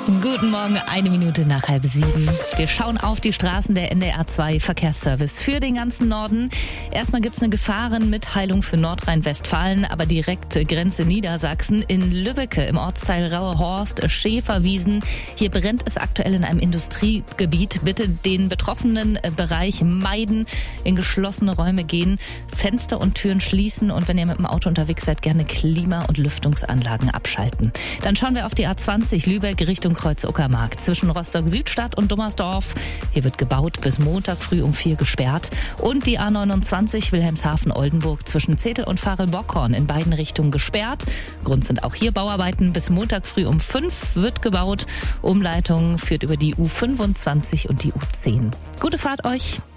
Guten Morgen, 6:01. Wir schauen auf die Straßen der NDR 2 Verkehrsservice für den ganzen Norden. Erstmal gibt's eine Gefahrenmitteilung für Nordrhein-Westfalen, aber direkt Grenze Niedersachsen in Lübbecke im Ortsteil Rauehorst, Schäferwiesen. Hier brennt es aktuell in einem Industriegebiet. Bitte den betroffenen Bereich meiden, in geschlossene Räume gehen, Fenster und Türen schließen und wenn ihr mit dem Auto unterwegs seid, gerne Klima- und Lüftungsanlagen abschalten. Dann schauen wir auf die A20 Lübeck Richtung Kreuz-Uckermark zwischen Rostock-Südstadt und Dummersdorf. Hier wird gebaut, bis Montag früh um 4 gesperrt. Und die A29 Wilhelmshaven-Oldenburg zwischen Zetel und Farel-Bockhorn in beiden Richtungen gesperrt. Grund sind auch hier Bauarbeiten. Bis Montag früh um 5 wird gebaut. Umleitung führt über die U25 und die U10. Gute Fahrt euch!